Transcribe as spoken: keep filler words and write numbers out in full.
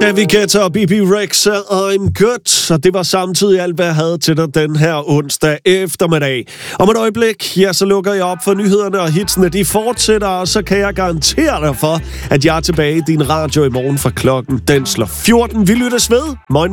David Guetta og B B Rex og I'm Good. Og det var samtidig alt, hvad jeg havde til dig den her onsdag eftermiddag. Om et øjeblik, ja, så lukker jeg op for nyhederne, og hitsene de fortsætter, og så kan jeg garantere dig for, at jeg er tilbage i din radio i morgen fra klokken den slår fjorten. Vi lyttes ved. Moin.